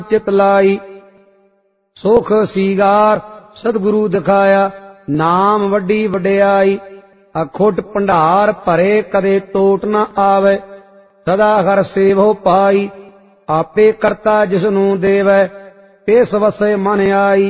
चित लाई। सुख सीगार सतगुरु दिखाया, नाम वड्डी वड्याई। अखुट भंडार भरे कदे टोट न आवे, सदा हर सेवो पाई। आपे करता जिसनू देवै, तिस वसे मन आई।